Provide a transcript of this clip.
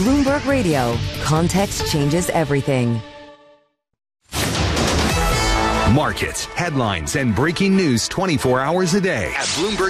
Bloomberg Radio. Context changes everything. Markets, headlines, and breaking news 24 hours a day at Bloomberg.